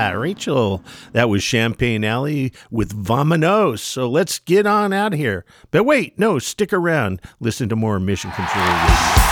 Yeah, Rachel. That was Champagne Alley with Vamonos. So let's get on out of here. But wait, no, stick around. Listen to more Mission Control Radio.